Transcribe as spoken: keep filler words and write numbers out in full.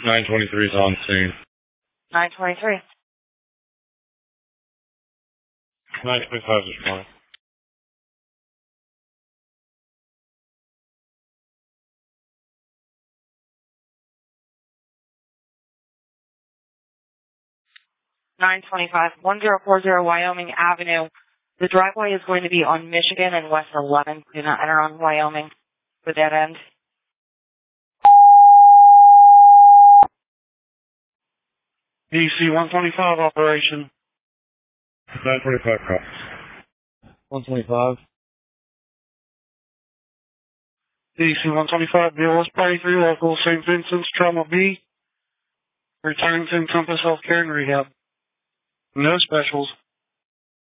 nine twenty-three is on scene. nine twenty-three. nine twenty-five is fine. nine twenty-five, one zero four zero Wyoming Avenue. The driveway is going to be on Michigan and West eleven. Do not enter on Wyoming for that end. D C one twenty-five operation. nine twenty-five cops. one twenty-five. D C one twenty-five, B L S thirty-three, local Saint Vincent's, Trauma B. Returning to Encompass Healthcare and Rehab. No specials.